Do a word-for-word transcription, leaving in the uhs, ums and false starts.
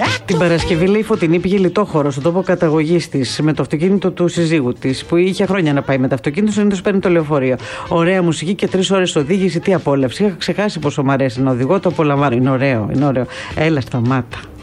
Την Παρασκευή, λέει, η Φωτεινή πήγε λιτόχωρο στον τόπο καταγωγής της με το αυτοκίνητο του συζύγου της, που είχε χρόνια να πάει με το αυτοκίνητο, συνήθως παίρνει το λεωφορείο. Ωραία μουσική και τρεις ώρες οδήγηση, τι απόλαυση. Είχα ξεχάσει πόσο μου αρέσει να οδηγώ, το απολαμβάνω. Είναι ωραίο, είναι ωραίο. Έλα, σταμάτα.